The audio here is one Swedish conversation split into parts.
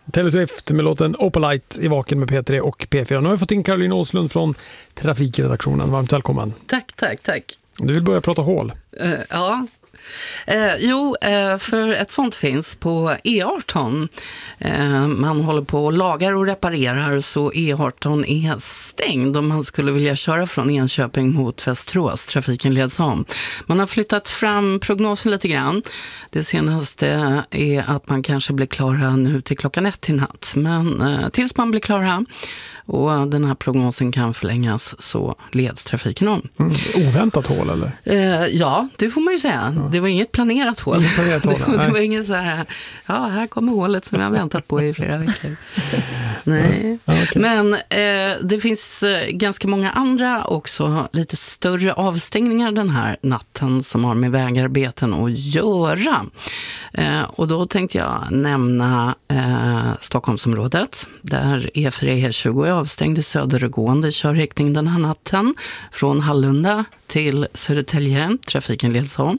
Taylor Swift med låten Opalite i Vaken med P3 och P4. Nu har vi fått in Caroline Åslund från Trafikredaktionen. Varmt välkommen. Tack. Du vill börja prata hål. Ja. För ett sånt finns på E18. Man håller på och lagar och reparerar, så E18 är stängd om man skulle vilja köra från Enköping mot Västerås. Trafiken leds om. Man har flyttat fram prognosen lite grann. Det senaste är att man kanske blir klara nu till klockan 1 i natt. Men tills man blir klara och den här prognosen kan förlängas, så leds trafiken om. Oväntat hål, eller? Ja, det får man ju säga. Ja. Det var inget planerat hål. Det var inget så här, här kommer hålet som jag har väntat på i flera veckor. Nej. Okay. Men det finns ganska många andra också, lite större avstängningar den här natten som har med vägarbeten att göra. Och då tänkte jag nämna Stockholmsområdet, där E4/E20 är avstängd i södergående körriktning den här natten från Hallunda till Södertälje. Trafiken leds om.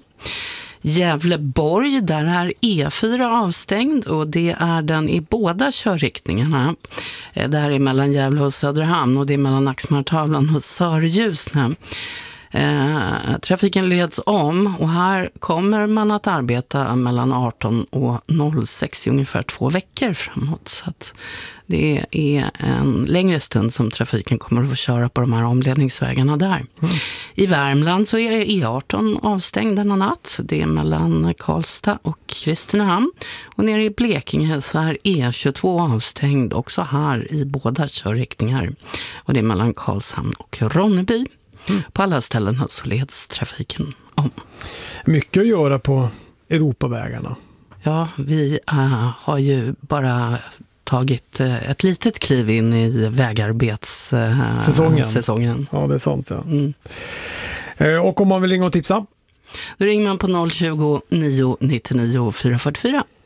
Gävleborg, där är E4 avstängd, och det är den i båda körriktningarna. Det här är mellan Gävle och Söderhamn, och det är mellan Axmartavlan och Sörljusne. Trafiken leds om, och här kommer man att arbeta mellan 18 och 06 i ungefär 2 veckor framåt. Så att det är en längre stund som trafiken kommer att få köra på de här omledningsvägarna där. I Värmland så är E18 avstängd denna natt. Det är mellan Karlstad och Kristinehamn. Och nere i Blekinge så är E22 avstängd också här i båda körriktningar. Och det är mellan Karlshamn och Ronneby. På alla ställen så leds trafiken om. Mycket att göra på Europavägarna. Ja, vi har ju bara tagit ett litet kliv in i vägarbetssäsongen. Ja, det är sant. Ja. Och om man vill ringa och tipsa? Då ringer man på 020 999 444.